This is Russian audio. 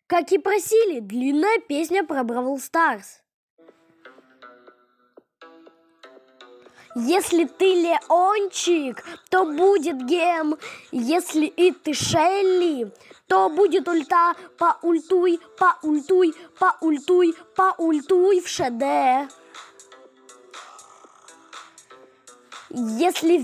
Как и просили, длинная песня про Бравл Старс. Если ты Леончик, то будет Гем. Если и ты Шелли, то будет ульта. Поультуй, поультуй, поультуй, поультуй в ШД. Если